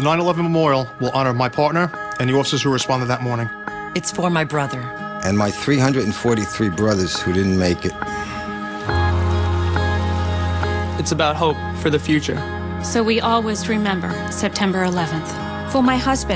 The 9/11 Memorial will honor my partner and the officers who responded that morning. It's for my brother. And my 343 brothers who didn't make it. It's about hope for the future. So we always remember September 11th. For my husband,